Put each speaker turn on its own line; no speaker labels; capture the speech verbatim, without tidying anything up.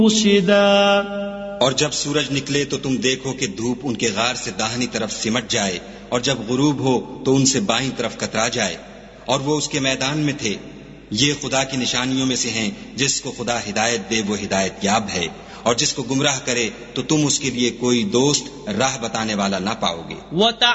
और जब सूरज निकले तो तुम देखो कि धूप उनके गार से दाहिनी तरफ सिमट जाए, और जब गुरूब हो तो उनसे बाईं तरफ कतरा जाए, और वो उसके मैदान में थे। ये खुदा की निशानियों में से हैं। जिसको खुदा हिदायत दे वो हिदायत याब है, और जिसको गुमराह करे तो तुम उसके लिए कोई दोस्त राह बताने वाला ना पाओगे।